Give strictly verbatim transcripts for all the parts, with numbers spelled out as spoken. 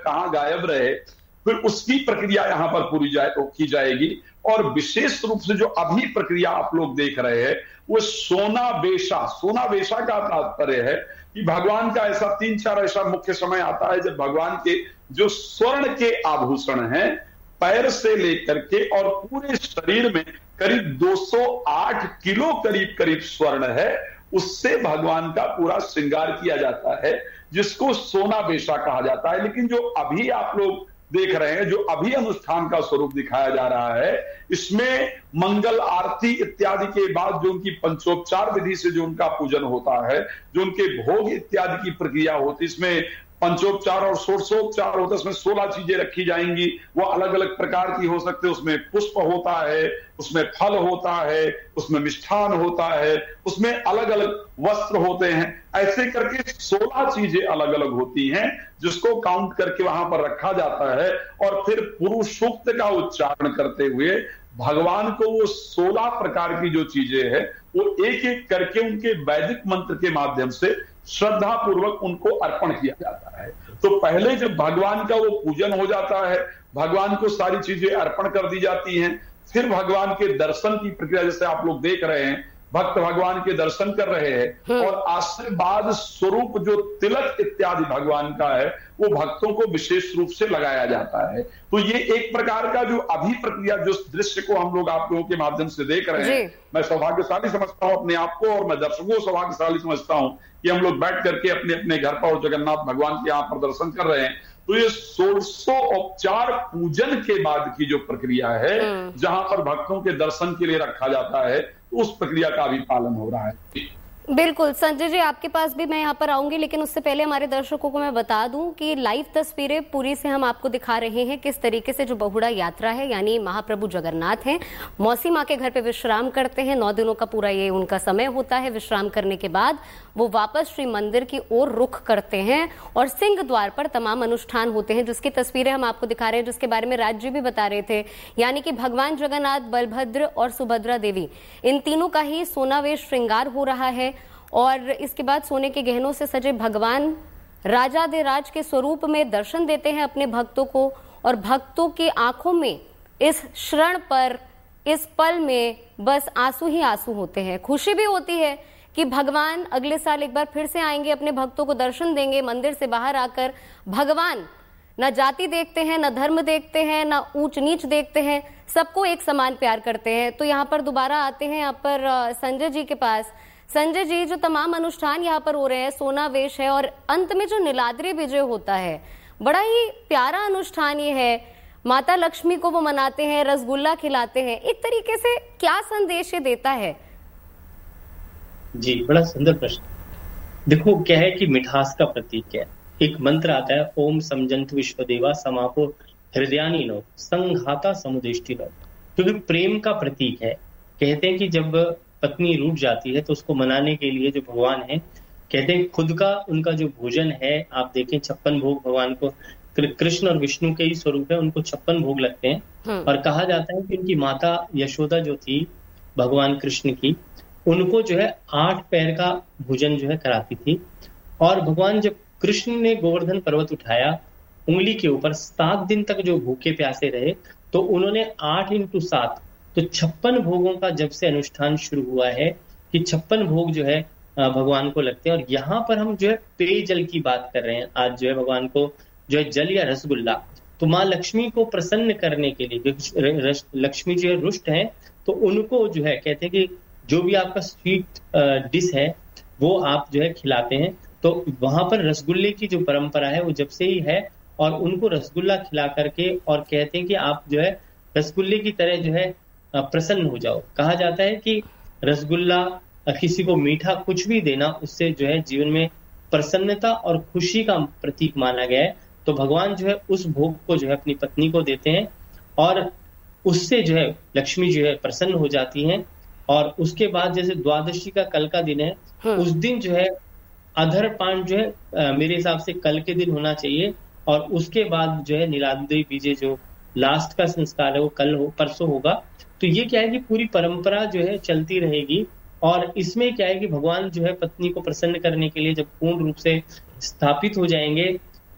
कहाँ गायब रहे, फिर उसकी प्रक्रिया यहाँ पर पूरी जाए तो की जाएगी। और विशेष रूप से जो अभी प्रक्रिया आप लोग देख रहे हैं वो सोना बेशा, सोना बेशा का तात्पर्य है कि भगवान का ऐसा तीन चार ऐसा मुख्य समय आता है जब भगवान के जो स्वर्ण के आभूषण हैं, पैर से लेकर के और पूरे शरीर में करीब दो सौ आठ किलो करीब करीब स्वर्ण है, उससे भगवान का पूरा श्रृंगार किया जाता है, जिसको सोना बेशा कहा जाता है। लेकिन जो अभी आप लोग देख रहे हैं, जो अभी अनुष्ठान का स्वरूप दिखाया जा रहा है, इसमें मंगल आरती इत्यादि के बाद जो उनकी पंचोपचार विधि से जो उनका पूजन होता है, जो उनके भोग इत्यादि की प्रक्रिया होती है, इसमें पंचोपचार और षोडशोपचार होता है, उसमें सोलह चीजें रखी जाएंगी, वो अलग अलग प्रकार की हो सकते हैं। उसमें पुष्प होता है, उसमें फल होता है, उसमें मिष्ठान होता है, उसमें अलग अलग वस्त्र होते हैं, ऐसे करके सोलह चीजें अलग अलग होती हैं जिसको काउंट करके वहां पर रखा जाता है। और फिर पुरुष सूक्त का उच्चारण करते हुए भगवान को वो सोलह प्रकार की जो चीजें हैं वो एक एक करके उनके वैदिक मंत्र के माध्यम से श्रद्धा पूर्वक उनको अर्पण किया जाता है। तो पहले जब भगवान का वो पूजन हो जाता है, भगवान को सारी चीजें अर्पण कर दी जाती हैं, फिर भगवान के दर्शन की प्रक्रिया, जैसे आप लोग देख रहे हैं, भक्त भगवान के दर्शन कर रहे हैं और आशीर्वाद स्वरूप जो तिलक इत्यादि भगवान का है वो भक्तों को विशेष रूप से लगाया जाता है। तो ये एक प्रकार का जो अभी प्रक्रिया, जो दृश्य को हम लोग आप लोगों के माध्यम से देख रहे हैं, मैं सौभाग्यशाली समझता हूं अपने आप को और मैं दर्शकों को सौभाग्यशाली समझता हूं कि हम लोग बैठ करके अपने अपने घर पर और जगन्नाथ भगवान के यहाँ पर दर्शन कर रहे हैं। तो ये षोडशोपचार पूजन के बाद की जो प्रक्रिया है, जहां पर भक्तों के दर्शन के लिए रखा जाता है, उस प्रक्रिया का भी पालन हो रहा है। बिल्कुल संजय जी, आपके पास भी मैं यहाँ पर आऊंगी, लेकिन उससे पहले हमारे दर्शकों को मैं बता दूं कि लाइव तस्वीरें पूरी से हम आपको दिखा रहे हैं किस तरीके से जो बहुड़ा यात्रा है, यानी महाप्रभु जगन्नाथ हैं, मौसी माँ के घर पे विश्राम करते हैं। नौ दिनों का पूरा ये उनका समय होता है। विश्राम करने के बाद वो वापस श्री मंदिर की ओर रुख करते हैं और सिंह द्वार पर तमाम अनुष्ठान होते हैं, जिसकी तस्वीरें हम आपको दिखा रहे हैं, जिसके बारे में राज जी भी बता रहे थे। यानी कि भगवान जगन्नाथ, बलभद्र और सुभद्रा देवी, इन तीनों का ही सोनावेश श्रृंगार हो रहा है और इसके बाद सोने के गहनों से सजे भगवान राजाधिराज के स्वरूप में दर्शन देते हैं अपने भक्तों को। और भक्तों की आंखों में इस क्षण पर, इस पल में बस आंसू ही आंसू होते हैं। खुशी भी होती है कि भगवान अगले साल एक बार फिर से आएंगे, अपने भक्तों को दर्शन देंगे। मंदिर से बाहर आकर भगवान न जाति देखते हैं, न धर्म देखते हैं, न ऊंच नीच देखते हैं, सबको एक समान प्यार करते हैं। तो यहाँ पर दोबारा आते हैं यहाँ पर संजय जी के पास। संजय जी, जो तमाम अनुष्ठान यहाँ पर हो रहे हैं, सोनावेश है और अंत में जो नीलाद्री विजय होता है, बड़ा ही प्यारा अनुष्ठान ये है। माता लक्ष्मी को वो मनाते हैं, रसगुल्ला खिलाते हैं। एक तरीके से क्या संदेश ये देता है? जी, बड़ा सुंदर प्रश्न। देखो, क्या है कि मिठास का प्रतीक है। एक मंत्र आता है, ओम समजंतु विश्वदेवा समापो हृदयानि नो संघाता समुदेष्टि नो, क्योंकि प्रेम का प्रतीक है। कहते हैं कि जब पत्नी रूठ जाती है तो उसको मनाने के लिए जो भगवान है, कहते हैं खुद का उनका जो भोजन है, आप देखें छप्पन भोग भगवान को, कृष्ण और विष्णु के ही स्वरूप है, उनको छप्पन भोग लगते हैं। और कहा जाता है कि उनकी माता यशोदा जो थी भगवान कृष्ण की, उनको जो है आठ पैर का भोजन जो है कराती थी। और भगवान जब कृष्ण ने गोवर्धन पर्वत उठाया उंगली के ऊपर, सात दिन तक जो भूखे प्यासे रहे, तो उन्होंने आठ इंटू सात, तो छप्पन भोगों का जब से अनुष्ठान शुरू हुआ है कि छप्पन भोग जो है भगवान को लगते हैं। और यहाँ पर हम जो है पेयजल की बात कर रहे हैं। आज जो है भगवान को जो है जल या रसगुल्ला, तो माँ लक्ष्मी को प्रसन्न करने के लिए, लक्ष्मी जो है रुष्ट है, तो उनको जो है कहते हैं कि जो भी आपका स्वीट डिश है वो आप जो है खिलाते हैं। तो वहां पर रसगुल्ले की जो परंपरा है वो जब से ही है, और उनको रसगुल्ला खिला करके और कहते हैं कि आप जो है रसगुल्ले की तरह जो है प्रसन्न हो जाओ। कहा जाता है कि रसगुल्ला, किसी को मीठा कुछ भी देना, उससे जो है जीवन में प्रसन्नता और खुशी का प्रतीक माना गया है। तो भगवान जो है उस भोग को जो है अपनी पत्नी को देते हैं और उससे जो है लक्ष्मी जो है प्रसन्न हो जाती हैं। और उसके बाद जैसे द्वादशी का कल का दिन है, उस दिन जो है अधरपान जो है मेरे हिसाब से कल के दिन होना चाहिए। और उसके बाद जो है नीलाद्री विजय जो लास्ट का संस्कार है वो कल हो, परसों होगा। तो ये क्या है कि पूरी परंपरा जो है चलती रहेगी। और इसमें क्या है कि भगवान जो है पत्नी को प्रसन्न करने के लिए जब पूर्ण रूप से स्थापित हो जाएंगे,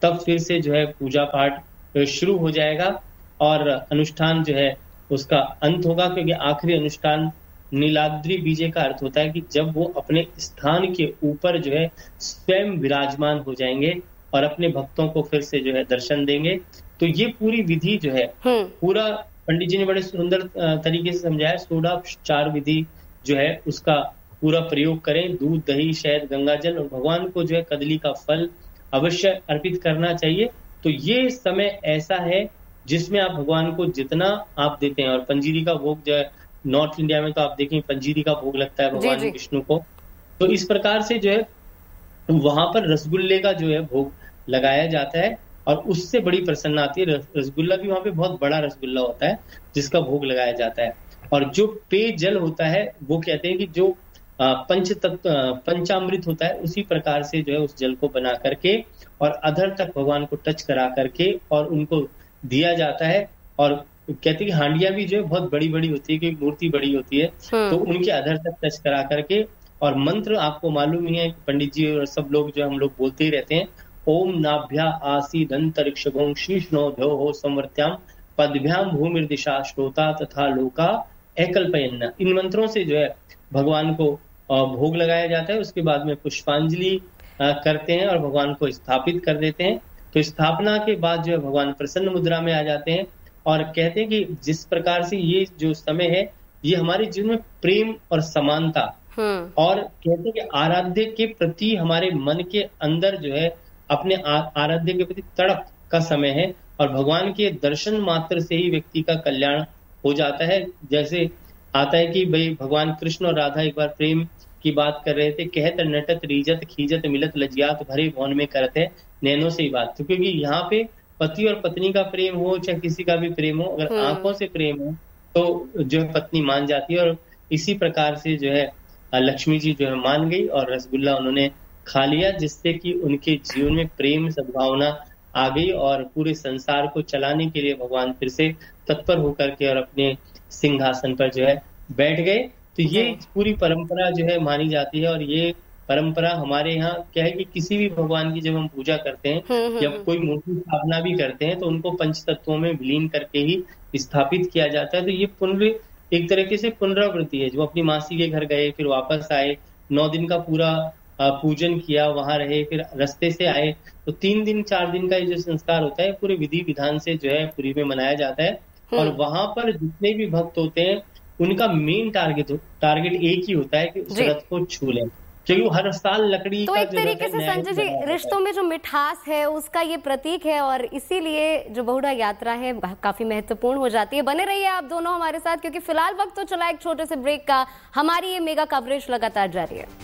तब फिर से जो है पूजा पाठ शुरू हो जाएगा और अनुष्ठान जो है उसका अंत होगा, क्योंकि आखिरी अनुष्ठान नीलाद्रि बीजे का अर्थ होता है कि जब वो अपने स्थान के ऊपर जो है स्वयं विराजमान हो जाएंगे और अपने भक्तों को फिर से जो है दर्शन देंगे। तो ये पूरी विधि जो है पूरा पंडित जी ने बड़े सुंदर तरीके से समझाया। षोडोपचार विधि जो है उसका पूरा प्रयोग करें, दूध दही शहद गंगा जल, और भगवान को जो है कदली का फल अवश्य अर्पित करना चाहिए। तो ये समय ऐसा है जिसमें आप भगवान को जितना आप देते हैं, और पंजीरी का भोग जो है नॉर्थ इंडिया में तो आप देखें पंजीरी का भोग लगता है भगवान विष्णु को, तो इस प्रकार से जो है वहां पर रसगुल्ले का जो है भोग लगाया जाता है और उससे बड़ी प्रसन्न आती है। रसगुल्ला भी वहां पे बहुत बड़ा रसगुल्ला होता है जिसका भोग लगाया जाता है। और जो पेय जल होता है वो कहते हैं कि जो पंच तत्व पंचामृत होता है उसी प्रकार से जो है उस जल को बना करके और अधर तक भगवान को टच करा करके और उनको दिया जाता है। और कहते हैं कि हांडिया भी जो है बहुत बड़ी बड़ी होती है, क्योंकि मूर्ति बड़ी होती है, तो उनके अधर तक टच करा करके, और मंत्र आपको मालूम ही है पंडित जी और सब लोग जो हम लोग बोलते ही रहते हैं, ओम नाभ्या आसीद अंतरिक्षभों शीष्णो ध्यो संवर्त्याम पदभ्याम भूमिर्दिशा श्रोता तथा लोका एकल्पयन्ना। इन मंत्रों से जो है भगवान को भोग लगाया जाता है। उसके बाद में पुष्पांजलि करते हैं और भगवान को स्थापित कर देते हैं। तो स्थापना के बाद जो है भगवान प्रसन्न मुद्रा में आ जाते हैं और कहते हैं कि जिस प्रकार से ये जो समय है ये हमारे जीवन में प्रेम और समानता और कहते हैं कि आराध्य के प्रति हमारे मन के अंदर जो है अपने आराध्य के प्रति तड़प का समय है, और भगवान के दर्शन मात्र से ही व्यक्ति का कल्याण हो जाता है। जैसे आता है कि भाई भगवान कृष्ण और राधा एक बार प्रेम की बात कर रहे थे, कहत नटत रीजत खीजत मिलत लजियात भरे भवन में करते नैनो से ही बात। तो क्योंकि यहाँ पे पति और पत्नी का प्रेम हो चाहे किसी का भी प्रेम हो, अगर आंखों से प्रेम हो तो जो है पत्नी मान जाती है। और इसी प्रकार से जो है लक्ष्मी जी जो है मान गई और रसगुल्ला उन्होंने खा लिया, जिससे कि उनके जीवन में प्रेम सद्भावना आ गई और पूरे संसार को चलाने के लिए भगवान फिर से तत्पर होकर के और अपने सिंहासन पर जो है बैठ गए। तो ये पूरी परंपरा जो है मानी जाती है। और ये परंपरा हमारे यहाँ क्या है कि किसी भी भगवान की जब हम पूजा करते हैं या कोई मूर्ति स्थापना भी करते हैं तो उनको पंच तत्वों में विलीन करके ही स्थापित किया जाता है। तो ये पुनः एक तरीके से पुनरावृत्ति है। जो अपनी मासी के घर गए फिर वापस आए, नौ दिन का पूरा पूजन किया, वहां रहे, फिर रास्ते से आए, तो तीन दिन चार दिन का ये जो संस्कार होता है पूरे विधि विधान से जो है पूरी में मनाया जाता है। और वहां पर जितने भी भक्त होते हैं उनका मेन टारगेट टारगेट एक ही होता है कि उस रथ को छू लें, क्योंकि वो हर साल लकड़ी तो का एक तरीके से संजय जी रिश्तों में जो मिठास है उसका ये प्रतीक है और इसीलिए जो बहुड़ा यात्रा है काफी महत्वपूर्ण हो जाती है। बने रहिए आप दोनों हमारे साथ, क्योंकि फिलहाल वक्त तो चला एक छोटे से ब्रेक का, हमारी ये मेगा कवरेज लगातार जारी है।